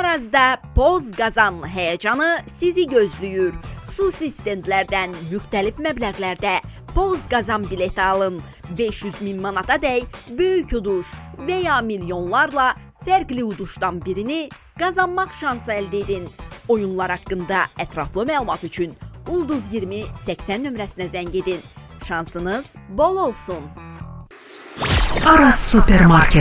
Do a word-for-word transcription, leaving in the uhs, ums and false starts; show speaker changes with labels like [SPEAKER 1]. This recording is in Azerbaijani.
[SPEAKER 1] Arazda Poz Qazan həyəcanı sizi gözləyir. Xüsusi stendlərdən müxtəlif məbləğlərdə Poz Qazan bileti alın. beş yüz min manata dək böyük uduş və ya milyonlarla fərqli uduşdan birini qazanmaq şansı əldə edin. Oyunlar haqqında ətraflı məlumat üçün Ulduz iyirmi səksən nömrəsinə zəng edin. Şansınız bol olsun.
[SPEAKER 2] Aras Supermarket.